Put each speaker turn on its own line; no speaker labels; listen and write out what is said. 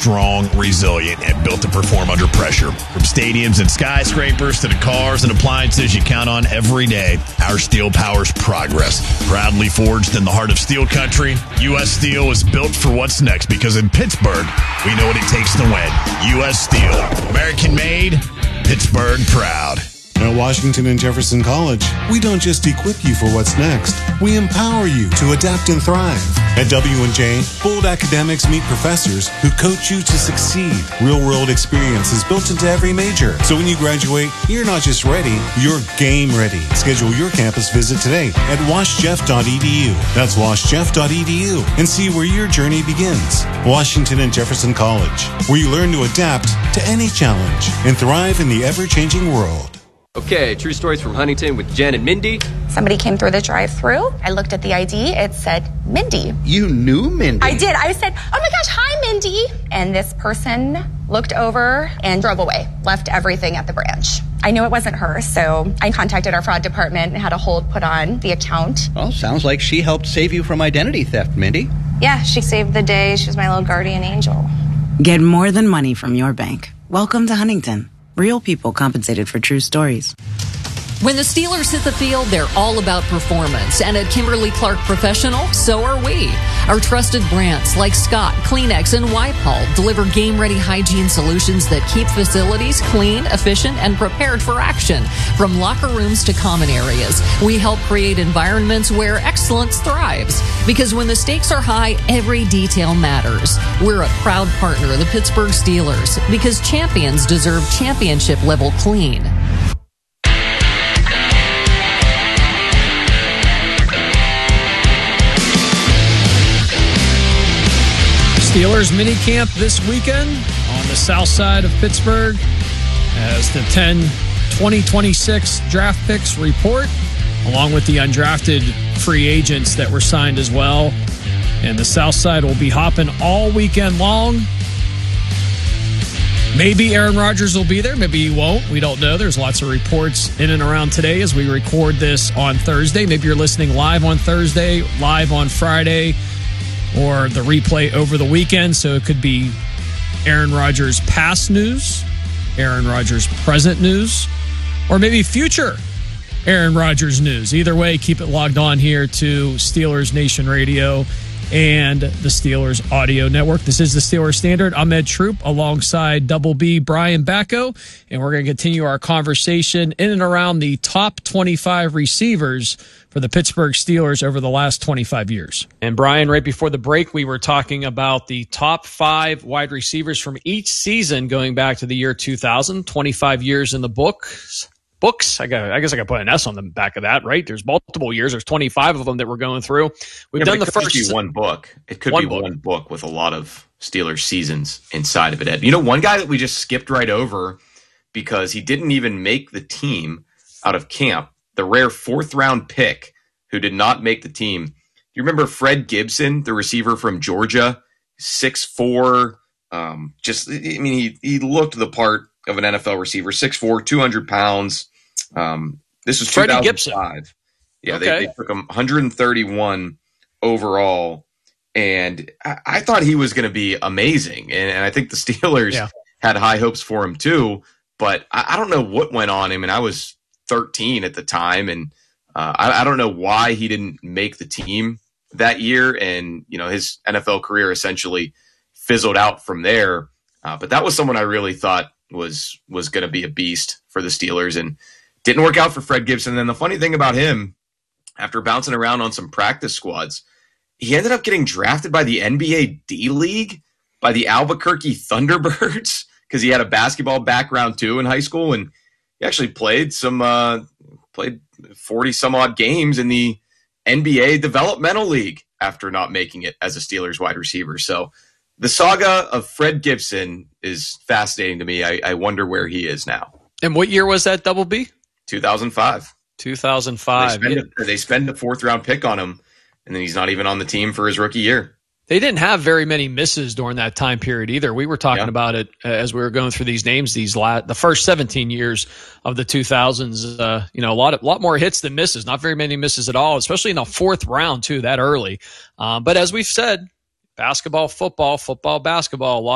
strong, resilient, and built to perform under pressure. From stadiums and skyscrapers to the cars and appliances you count on every day, our steel powers progress. Proudly forged in the heart of steel country, U.S. Steel is built for what's next because in Pittsburgh, we know what it takes to win. U.S. Steel. American made, Pittsburgh proud.
At Washington and Jefferson College, we don't just equip you for what's next. We empower you to adapt and thrive. At W&J, bold academics meet professors who coach you to succeed. Real-world experience is built into every major. So when you graduate, you're not just ready, you're game ready. Schedule your campus visit today at washjeff.edu. That's washjeff.edu and see where your journey begins. Washington and Jefferson College, where you learn to adapt to any challenge and thrive in the ever-changing world.
Okay, true stories from Huntington with Jen and Mindy.
Somebody came through the drive-thru. I looked at the ID. It said Mindy.
You knew Mindy?
I did. I said, oh my gosh, hi, Mindy. And this person looked over and drove away, left everything at the branch. I knew it wasn't her, so I contacted our fraud department and had a hold put on the account.
Well, sounds like she helped save you from identity theft, Mindy.
Yeah, she saved the day. She was my little guardian angel.
Get more than money from your bank. Welcome to Huntington. Real people compensated for true stories.
When the Steelers hit the field, they're all about performance. And at Kimberly-Clark Professional, so are we. Our trusted brands like Scott, Kleenex, and Wipe-All deliver game-ready hygiene solutions that keep facilities clean, efficient, and prepared for action. From locker rooms to common areas, we help create environments where excellence thrives. Because when the stakes are high, every detail matters. We're a proud partner of the Pittsburgh Steelers because champions deserve championship-level clean.
Steelers minicamp this weekend on the south side of Pittsburgh as the 2026 draft picks report, along with the undrafted free agents that were signed as well. And the south side will be hopping all weekend long. Maybe Aaron Rodgers will be there. Maybe he won't. We don't know. There's lots of reports in and around today as we record this on Thursday. Maybe you're listening live on Thursday, live on Friday, or the replay over the weekend. So it could be Aaron Rodgers past news, Aaron Rodgers present news, or maybe future Aaron Rodgers news. Either way, keep it logged on here to Steelers Nation Radio and the Steelers Audio Network. This is the Steelers Standard. I'm Ed Troop alongside Double B Brian Bacco, and we're going to continue our conversation in and around the top 25 receivers for the Pittsburgh Steelers over the last 25 years. And Brian, right before the break, we were talking about the top 5 wide receivers from each season going back to the year 2000, 25 years in the books. I guess I got to put an S on the back of that, right? There's multiple years. There's 25 of them that we're going through. We've done the first.
It could be one book. It could be one book with a lot of Steelers seasons inside of it, Ed. You know, one guy that we just skipped right over because he didn't even make the team out of camp, the rare 4th-round pick who did not make the team. Do you remember Fred Gibson, the receiver from Georgia, 6'4", he looked the part of an NFL receiver, 6'4", 200 pounds. This was
Freddie
2005.
Gibson.
Yeah,
Okay.
they took him 131 overall, and I thought he was going to be amazing, and I think the Steelers had high hopes for him too, but I don't know what went on him, and I was 13 at the time, and I don't know why he didn't make the team that year, and his NFL career essentially fizzled out from there, but that was someone I really thought was going to be a beast for the Steelers, and didn't work out for Fred Gibson. And then the funny thing about him, after bouncing around on some practice squads, he ended up getting drafted by the NBA D-League, by the Albuquerque Thunderbirds, because he had a basketball background too in high school, and he actually played 40-some-odd games in the NBA Developmental League after not making it as a Steelers wide receiver. So the saga of Fred Gibson is fascinating to me. I wonder where he is now.
And what year was that, Double B?
2005.
2005.
They spend a 4th-round pick on him, and then he's not even on the team for his rookie year.
They didn't have very many misses during that time period either. We were talking about it as we were going through these names. The first 17 years of the 2000s. A lot more hits than misses. Not very many misses at all, especially in the 4th round too, that early. But as we've said, basketball, football, basketball. A lot